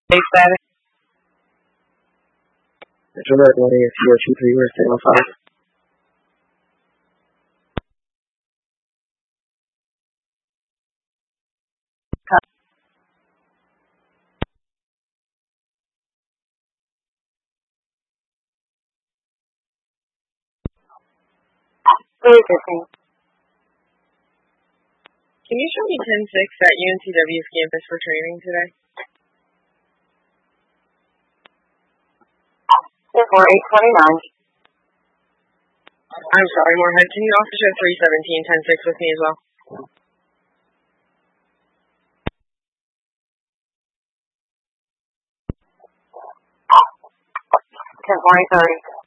Hey, status. Alert 1AS023, we're signal 5. Can you show me 10-6 at UNCW's campus for training today? 4829. I'm sorry, Moorhead. Can you also show 317 10-6 with me as well? 10-20-30.